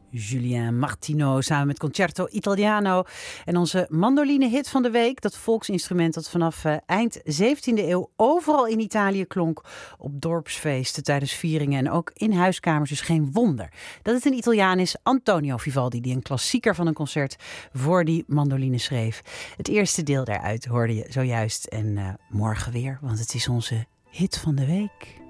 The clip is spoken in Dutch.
Julien Martino samen met Concerto Italiano. En onze mandoline-hit van de week, dat volksinstrument dat vanaf eind 17e eeuw overal in Italië klonk op dorpsfeesten tijdens vieringen en ook in huiskamers, dus geen wonder dat het een Italiaan is, Antonio Vivaldi, die een klassieker van een concert voor die mandoline schreef. Het eerste deel daaruit hoorde je zojuist en morgen weer, want het is onze hit van de week.